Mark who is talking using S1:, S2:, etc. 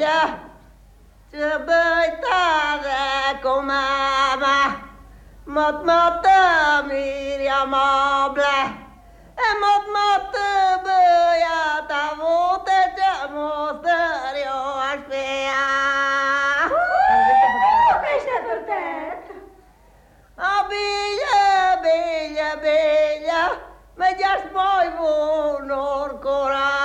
S1: bella, ce băitare cu mama, mot Miriam ble, mot băiata vute ce mostăriu aș fia. Bella, bella, bella, me già spoi un'or coraggio.